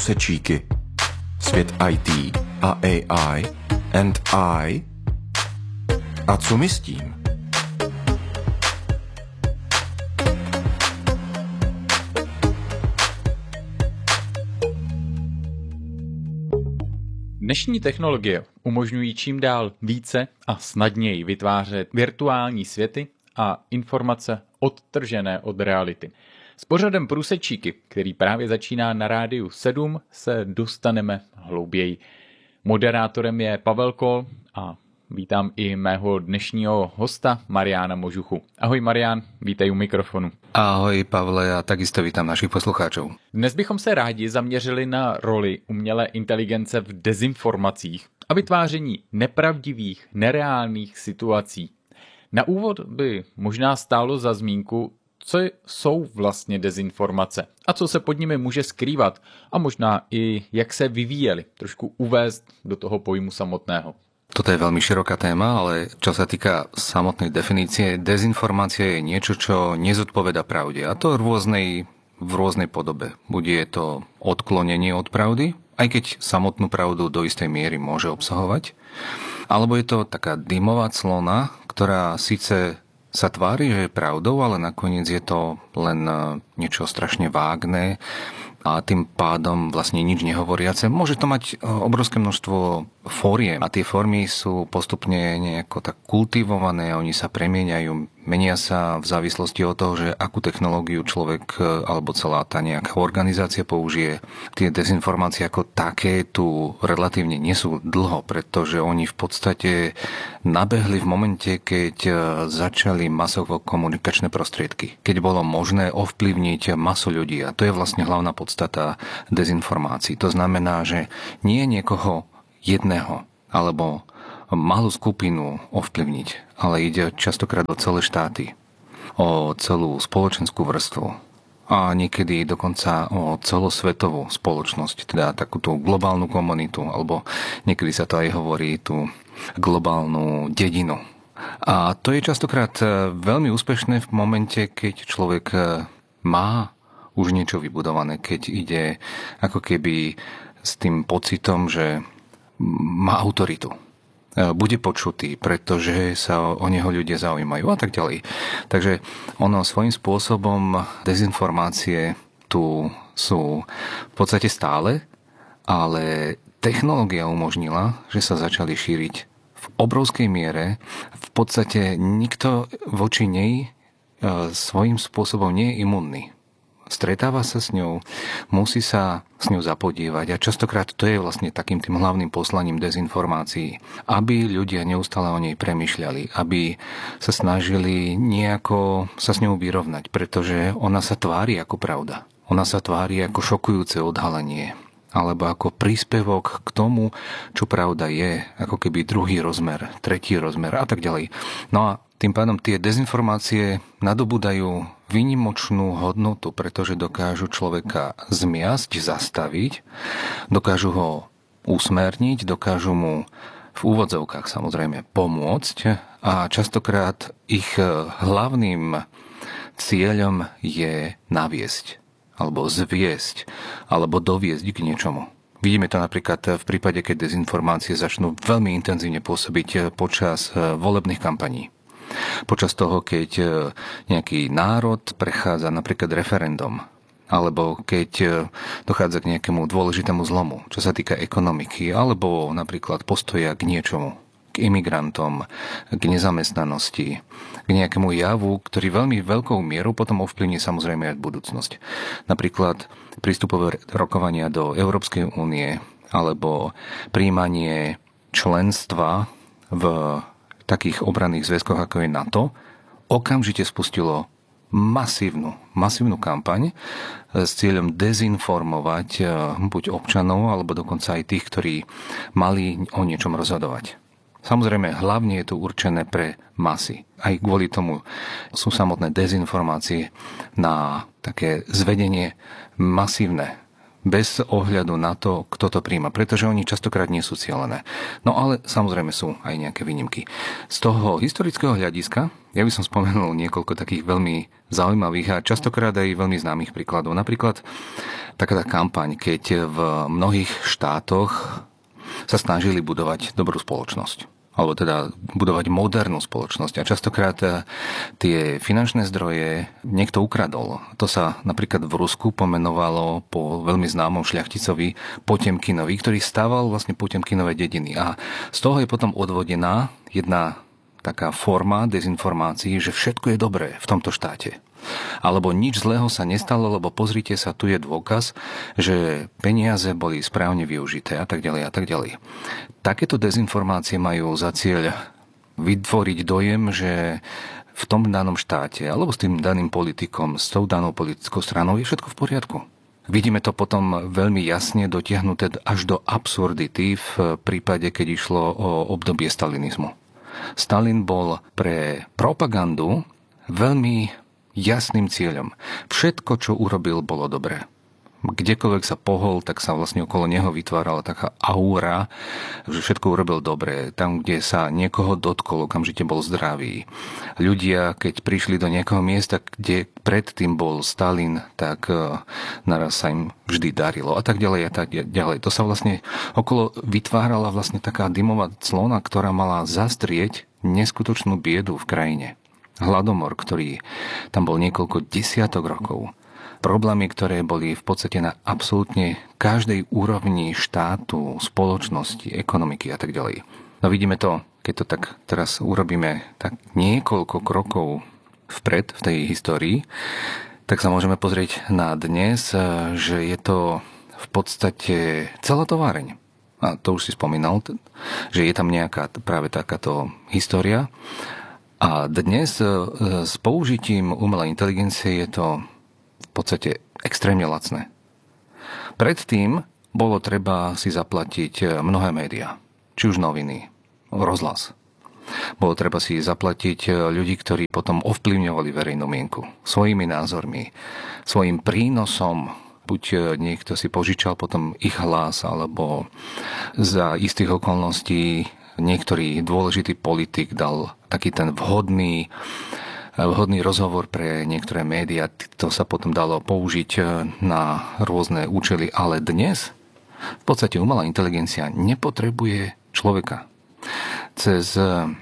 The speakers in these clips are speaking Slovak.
průsečíky. Svět IT a AI and I. A co my s tím? Dnešní technologie umožňují čím dál více a snadněji vytvářet virtuální světy a informace odtržené od reality. S pořadem Průsečíky, který právě začíná na Rádiu 7, se dostaneme hlouběji. Moderátorem je Pavel Kol a vítám i mého dnešního hosta Mariána Možuchu. Ahoj Marián, vítej u mikrofonu. Ahoj Pavle, a takisto vítam našich poslucháčov. Dnes bychom se rádi zaměřili na roli umělé inteligence v dezinformacích a vytváření nepravdivých, nereálných situací. Na úvod by možná stálo za zmínku, co jsou vlastně dezinformace a co se pod nimi může skrývat a možná i jak se vyvíjely, trošku uvést do toho pojmu samotného. Toto je veľmi široká téma, ale čo sa týka samotnej definície, dezinformácia je niečo, čo nezodpoveda pravde. A to v rôznej podobe. Bude to odklonenie od pravdy, aj keď samotnú pravdu do istej miery môže obsahovať. Alebo je to taká dymová clona, ktorá síce sa tvári, že je pravdou, ale nakoniec je to len niečo strašne vágne a tým pádom vlastne nič nehovoriace. Môže to mať obrovské množstvo fóriem a tie formy sú postupne nejako tak kultivované, oni sa premieňajú, menia sa v závislosti od toho, že akú technológiu človek alebo celá tá nejaká organizácia použije. Tie dezinformácie ako také tu relatívne nie sú dlho, pretože oni v podstate nabehli v momente, keď začali masovo-komunikačné prostriedky. Keď bolo možné ovplyvniť masu ľudí. A to je vlastne hlavná podstata dezinformácií. To znamená, že nie niekoho jedného alebo malú skupinu ovplyvniť, ale ide častokrát o celé štáty, o celú spoločenskú vrstvu a niekedy dokonca o celosvetovú spoločnosť, teda takú tú globálnu komunitu, alebo niekedy sa to aj hovorí tú globálnu dedinu. A to je častokrát veľmi úspešné v momente, keď človek má už niečo vybudované, keď ide ako keby s tým pocitom, že má autoritu. Bude počutý, pretože sa o neho ľudia zaujímajú a tak ďalej. Takže ono svojím spôsobom dezinformácie tu sú v podstate stále, ale technológia umožnila, že sa začali šíriť v obrovskej miere. V podstate nikto voči nej svojím spôsobom nie je imunný. Stretáva sa s ňou, musí sa s ňou zapodívať a častokrát to je vlastne takým tým hlavným poslaním dezinformácií, aby ľudia neustále o nej premýšľali, aby sa snažili nejako sa s ňou vyrovnať, pretože ona sa tvári ako pravda. Ona sa tvári ako šokujúce odhalenie alebo ako príspevok k tomu, čo pravda je, ako keby druhý rozmer, tretí rozmer a tak ďalej. No a tým pádom tie dezinformácie nadobúdajú výnimočnú hodnotu, pretože dokážu človeka zmiasť, zastaviť, dokážu ho usmerniť, dokážu mu v úvodzovkách samozrejme pomôcť a častokrát ich hlavným cieľom je naviesť alebo zviesť alebo doviesť k niečomu. Vidíme to napríklad v prípade, keď dezinformácie začnú veľmi intenzívne pôsobiť počas volebných kampaní. Počas toho, keď nejaký národ prechádza napríklad referendum, alebo keď dochádza k nejakému dôležitému zlomu, čo sa týka ekonomiky, alebo napríklad postoja k niečomu, k imigrantom, k nezamestnanosti, k nejakému javu, ktorý veľmi veľkou mierou potom ovplyvní samozrejme aj budúcnosť. Napríklad prístupové rokovania do Európskej únie, alebo prijímanie členstva v takých obranných zväzkoch, ako je NATO, okamžite spustilo masívnu kampaň s cieľom dezinformovať buď občanov, alebo dokonca aj tých, ktorí mali o niečom rozhodovať. Samozrejme, hlavne je to určené pre masy. Aj kvôli tomu sú samotné dezinformácie na také zvedenie masívne bez ohľadu na to, kto to príjma, pretože oni častokrát nie sú cielené. No ale samozrejme sú aj nejaké výnimky. Z toho historického hľadiska ja by som spomenul niekoľko takých veľmi zaujímavých a častokrát aj veľmi známych príkladov. Napríklad taká tá kampaň, keď v mnohých štátoch sa snažili budovať dobrú spoločnosť. Alebo teda budovať modernú spoločnosť. A častokrát tie finančné zdroje niekto ukradol. To sa napríklad v Rusku pomenovalo po veľmi známom šľachticovi Potemkinovi, ktorý stával vlastne Potemkinové dediny. A z toho je potom odvodená jedna taká forma dezinformácií, že všetko je dobré v tomto štáte. Alebo nič zlého sa nestalo, lebo pozrite sa, tu je dôkaz, že peniaze boli správne využité a tak ďalej a tak ďalej. Takéto dezinformácie majú za cieľ vytvoriť dojem, že v tom danom štáte alebo s tým daným politikom, s tou danou politickou stranou je všetko v poriadku. Vidíme to potom veľmi jasne dotiahnuté až do absurdity v prípade, keď išlo o obdobie stalinizmu. Stalin bol pre propagandu veľmi jasným cieľom. Všetko, čo urobil, bolo dobré. Kdekoľvek sa pohol, tak sa vlastne okolo neho vytvárala taká aura, že všetko urobil dobre. Tam, kde sa niekoho dotkol, okamžite bol zdravý. Ľudia, keď prišli do nejakého miesta, kde predtým bol Stalin, tak naraz sa im vždy darilo a tak ďalej a tak ďalej. To sa vlastne okolo vytvárala vlastne taká dymová clona, ktorá mala zastrieť neskutočnú biedu v krajine. Hladomor, ktorý tam bol niekoľko desiatok rokov. Problémy, ktoré boli v podstate na absolútne každej úrovni štátu, spoločnosti, ekonomiky a tak ďalej. No vidíme to, keď to tak teraz urobíme tak niekoľko krokov vpred v tej histórii, tak sa môžeme pozrieť na dnes, že je to v podstate celá továreň. A to už si spomínal, že je tam nejaká práve takáto história. A dnes s použitím umelej inteligencie je to v podstate extrémne lacné. Predtým bolo treba si zaplatiť mnohé médiá, či už noviny, rozhlas. Bolo treba si zaplatiť ľudí, ktorí potom ovplyvňovali verejnú mienku svojimi názormi, svojim prínosom. Buď niekto si požičal potom ich hlas, alebo za istých okolností niektorý dôležitý politik dal taký ten vhodný rozhovor pre niektoré médiá. To sa potom dalo použiť na rôzne účely. Ale dnes v podstate umelá inteligencia nepotrebuje človeka. Cez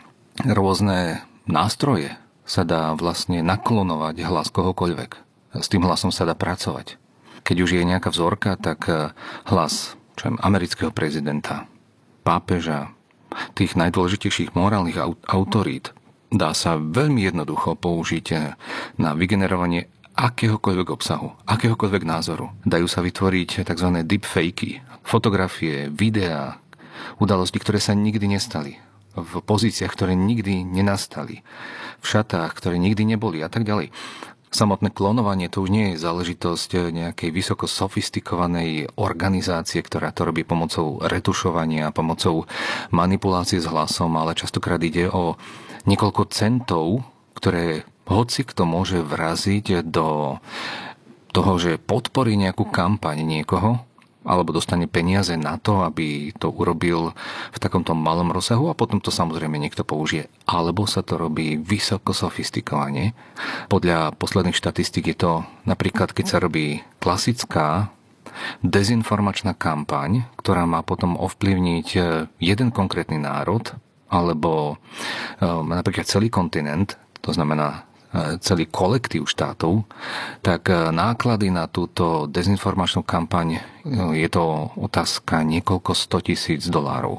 rôzne nástroje sa dá vlastne naklonovať hlas kohokoľvek. S tým hlasom sa dá pracovať. Keď už je nejaká vzorka, tak hlas amerického prezidenta, pápeža, tých najdôležitejších morálnych autorít dá sa veľmi jednoducho použiť na vygenerovanie akéhokoľvek obsahu, akéhokoľvek názoru. Dajú sa vytvoriť tzv. Deepfakey, fotografie, videá, udalosti, ktoré sa nikdy nestali, v pozíciách, ktoré nikdy nenastali, v šatách, ktoré nikdy neboli a tak ďalej. Samotné klonovanie to už nie je záležitosť nejakej vysoko sofistikovanej organizácie, ktorá to robí pomocou retušovania, pomocou manipulácie s hlasom, ale častokrát ide o niekoľko centov, ktoré hoci kto môže vraziť do toho, že podporí nejakú kampaň niekoho, alebo dostane peniaze na to, aby to urobil v takomto malom rozsahu a potom to samozrejme niekto použije. Alebo sa to robí vysoko sofistikovane. Podľa posledných štatistík je to napríklad, keď sa robí klasická dezinformačná kampaň, ktorá má potom ovplyvniť jeden konkrétny národ alebo napríklad celý kontinent, to znamená celý kolektív štátov, tak náklady na túto dezinformačnú kampaň je to otázka niekoľko $100,000,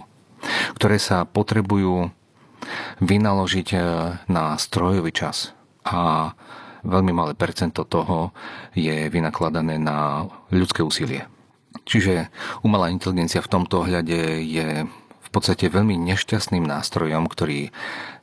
ktoré sa potrebujú vynaložiť na strojový čas. A veľmi malé percento toho je vynakladané na ľudské úsilie. Čiže umelá inteligencia v tomto ohľade je v podstate veľmi nešťastným nástrojom, ktorý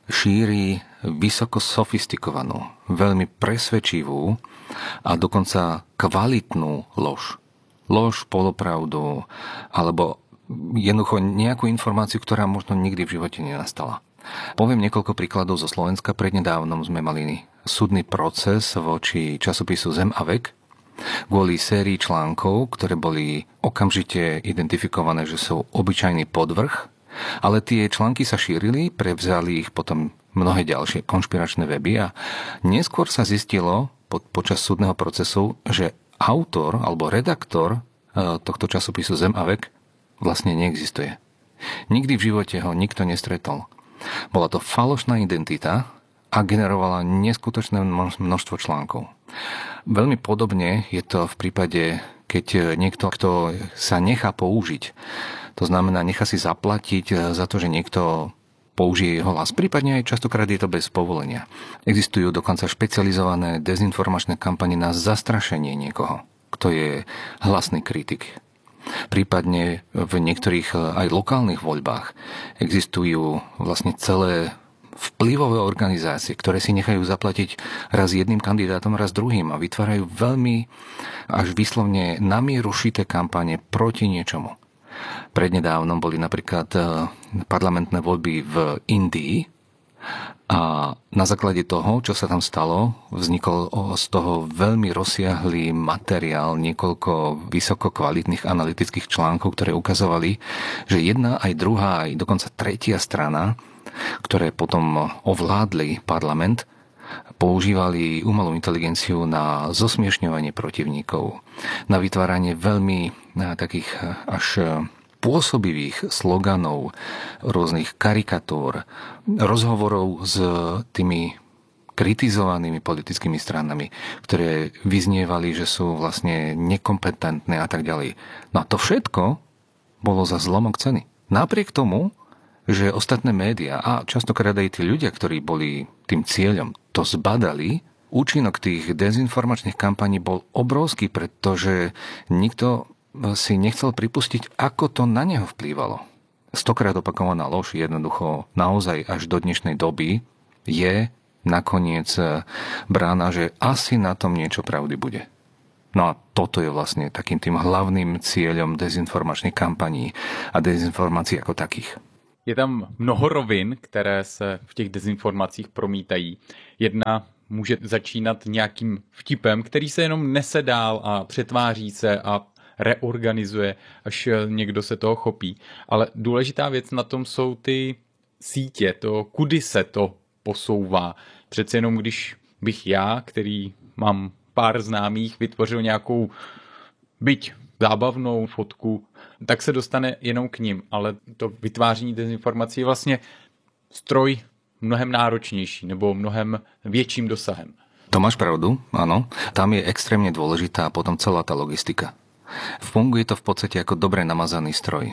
šíri vysoko sofistikovanú, veľmi presvedčivú a dokonca kvalitnú lož. Lož, polopravdu alebo jednoducho nejakú informáciu, ktorá možno nikdy v živote nenastala. Poviem niekoľko príkladov zo Slovenska. Prednedávnom sme mali súdny proces voči časopisu Zem a vek, Kvôli sérii článkov, ktoré boli okamžite identifikované, že sú obyčajný podvrh, ale tie články sa šírili, prevzali ich potom mnohé ďalšie konšpiračné weby a neskôr sa zistilo počas súdneho procesu, že autor alebo redaktor tohto časopisu Zem a vek vlastne neexistuje. Nikdy v živote ho nikto nestretol. Bola to falošná identita a generovala neskutočné množstvo článkov. Veľmi podobne je to v prípade, keď niekto, kto sa nechá použiť, to znamená, nechá si zaplatiť za to, že niekto použije jeho hlas. Prípadne aj častokrát je to bez povolenia. Existujú dokonca špecializované dezinformačné kampane na zastrašenie niekoho, kto je hlasný kritik. Prípadne v niektorých aj lokálnych voľbách existujú vlastne celé vplyvové organizácie, ktoré si nechajú zaplatiť raz jedným kandidátom, raz druhým a vytvárajú veľmi až výslovne na mieru šité kampane proti niečomu. Prednedávnom boli napríklad parlamentné voľby v Indii a na základe toho, čo sa tam stalo, vznikol z toho veľmi rozsiahlý materiál, niekoľko vysoko kvalitných analytických článkov, ktoré ukazovali, že jedna aj druhá, aj dokonca tretia strana, ktoré potom ovládli parlament, používali umelú inteligenciu na zosmiešňovanie protivníkov, na vytváranie veľmi takých až pôsobivých sloganov, rôznych karikatúr, rozhovorov s tými kritizovanými politickými stranami, ktoré vyznievali, že sú vlastne nekompetentné a tak ďalej. No a to všetko bolo za zlomok ceny. Napriek tomu, že ostatné médiá a častokrát aj tí ľudia, ktorí boli tým cieľom, to zbadali, účinok tých dezinformačných kampaní bol obrovský, pretože nikto si nechcel pripustiť, ako to na neho vplývalo. 100-krát opakovaná lož jednoducho naozaj až do dnešnej doby je nakoniec brána, že asi na tom niečo pravdy bude. No a toto je vlastne takým tým hlavným cieľom dezinformačných kampaní a dezinformácií ako takých. Je tam mnoho rovin, které se v těch dezinformacích promítají. Jedna může začínat nějakým vtipem, který se jenom nese dál a přetváří se a reorganizuje, až někdo se toho chopí. Ale důležitá věc na tom jsou ty sítě, to, kudy se to posouvá. Přece jenom když bych já, který mám pár známých, vytvořil nějakou byť zábavnou fotku, tak se dostane jenom k ním, ale to vytváření dezinformací je vlastně stroj mnohem náročnější nebo mnohem větším dosahem. To máš pravdu, áno. Tam je extrémne dôležitá potom celá tá logistika. Funguje to v podstate ako dobre namazaný stroj.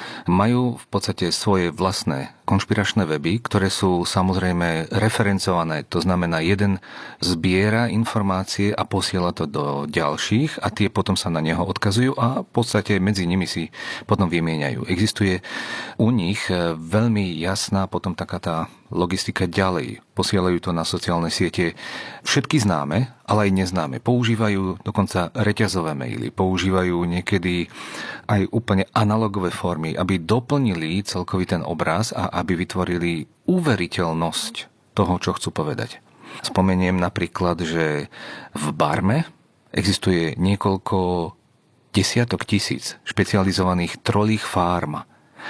Majú v podstate svoje vlastné konšpiračné weby, ktoré sú samozrejme referencované. To znamená, jeden zbiera informácie a posiela to do ďalších a tie potom sa na neho odkazujú a v podstate medzi nimi si potom vymieňajú. Existuje u nich veľmi jasná potom taká tá logistika ďalej. Posielajú to na sociálne siete všetky známe, ale aj neznáme. Používajú dokonca reťazové maily, používajú niekedy aj úplne analogové formy, aby doplnili celkový ten obraz a aby vytvorili uveriteľnosť toho, čo chcú povedať. Spomeniem napríklad, že v Barme existuje niekoľko desiatok tisíc špecializovaných trolích farm,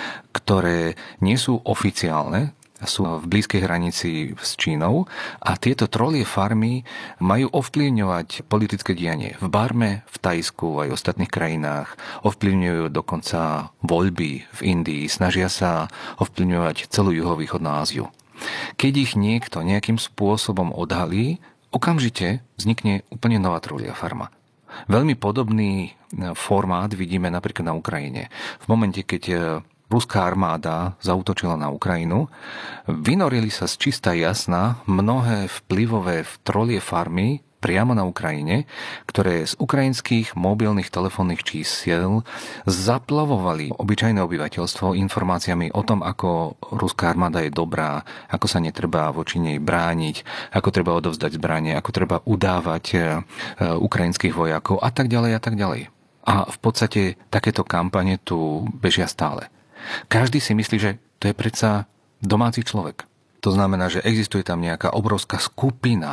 ktoré nie sú oficiálne, sú v blízkej hranici s Čínou a tieto trolie farmy majú ovplyvňovať politické dianie v Barme, v Tajsku aj v ostatných krajinách. Ovplyvňujú dokonca voľby v Indii, snažia sa ovplyvňovať celú juhovýchodnú Áziu. Keď ich niekto nejakým spôsobom odhalí, okamžite vznikne úplne nová trolia farma. Veľmi podobný formát vidíme napríklad na Ukrajine. V momente, keď ruská armáda zaútočila na Ukrajinu, vynorili sa z čistá jasna mnohé vplyvové trolie farmy priamo na Ukrajine, ktoré z ukrajinských mobilných telefónnych čísiel zaplavovali obyčajné obyvateľstvo informáciami o tom, ako ruská armáda je dobrá, ako sa netreba voči nej brániť, ako treba odovzdať zbranie, ako treba udávať ukrajinských vojakov a tak ďalej a tak ďalej. A v podstate takéto kampane tu bežia stále. Každý si myslí, že to je predsa domáci človek. To znamená, že existuje tam nejaká obrovská skupina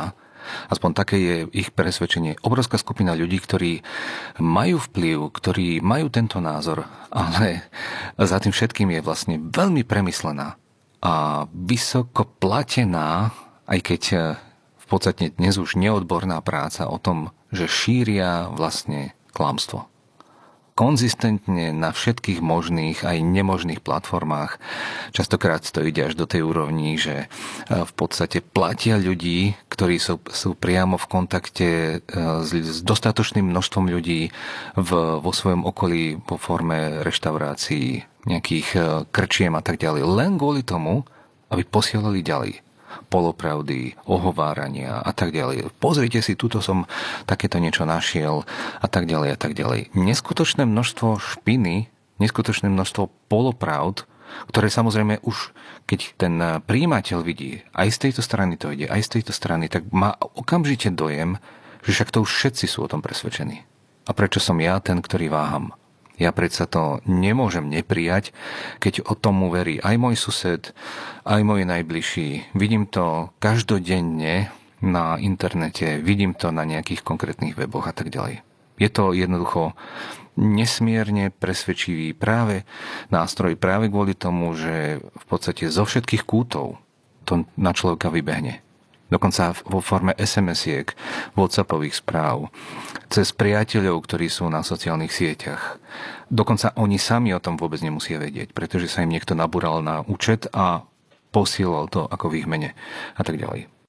Aspoň také je ich presvedčenie. Obrovská skupina ľudí, ktorí majú vplyv, ktorí majú tento názor, ale za tým všetkým je vlastne veľmi premyslená a vysoko platená, aj keď v podstate dnes už neodborná práca o tom, že šíria vlastne klamstvo. Konzistentne na všetkých možných aj nemožných platformách. Častokrát to ide až do tej úrovni, že v podstate platia ľudí, ktorí sú priamo v kontakte s dostatočným množstvom ľudí vo svojom okolí vo forme reštaurácií, nejakých krčiem a tak ďalej. Len kvôli tomu, aby posielali ďalej polopravdy, ohovárania a tak ďalej. Pozrite si, tuto som takéto niečo našiel a tak ďalej a tak ďalej. Neskutočné množstvo špiny, neskutočné množstvo polopravd, ktoré samozrejme už, keď ten prijímateľ vidí, aj z tejto strany to ide, aj z tejto strany, tak má okamžite dojem, že však to už všetci sú o tom presvedčení. A prečo som ja ten, ktorý váham? Ja predsa to nemôžem neprijať, keď o tomu verí aj môj sused, aj môj najbližší. Vidím to každodenne na internete, vidím to na nejakých konkrétnych weboch a tak ďalej. Je to jednoducho nesmierne presvedčivý práve nástroj, práve kvôli tomu, že v podstate zo všetkých kútov to na človeka vybehne. Dokonca vo forme SMS-iek, WhatsAppových správ, cez priateľov, ktorí sú na sociálnych sieťach. Dokonca oni sami o tom vôbec nemusia vedieť, pretože sa im niekto nabúral na účet a posielal to ako v ich mene a tak ďalej.